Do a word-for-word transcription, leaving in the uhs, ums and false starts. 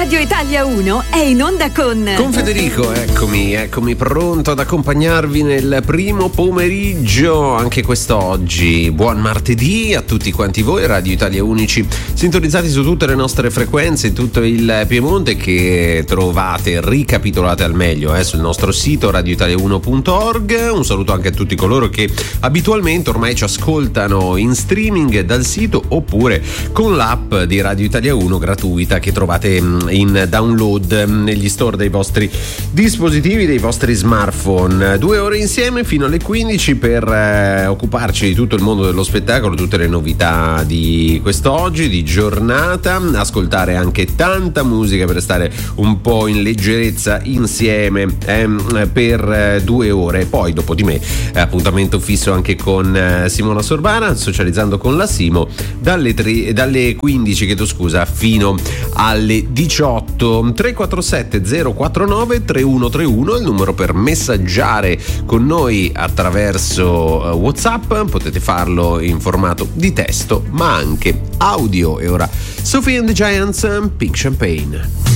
Radio Italia uno è in onda con... Con Federico, eccomi, eccomi pronto ad accompagnarvi nel primo pomeriggio, anche quest'oggi. Buon martedì a tutti quanti voi, Radio Italia Unici, sintonizzati su tutte le nostre frequenze in tutto il Piemonte, che trovate ricapitolate al meglio eh, sul nostro sito radio italia uno punto org. Un saluto anche a tutti coloro che abitualmente ormai ci ascoltano in streaming dal sito oppure con l'app di Radio Italia uno gratuita che trovate in download negli store dei vostri dispositivi, dei vostri smartphone. Due ore insieme fino alle quindici per eh, occuparci di tutto il mondo dello spettacolo, tutte le novità di quest'oggi, di giornata, ascoltare anche tanta musica per stare un po' in leggerezza insieme eh, per eh, due ore. Poi dopo di me eh, appuntamento fisso anche con eh, Simona Sorbara, socializzando con la Simo dalle, tre, dalle quindici chiedo scusa fino alle diciotto. Tre quattro sette zero quattro nove tre uno tre uno è il numero per messaggiare con noi attraverso uh, WhatsApp. Potete farlo in formato di testo ma anche audio. E ora Sophie and the Giants, Pink Champagne.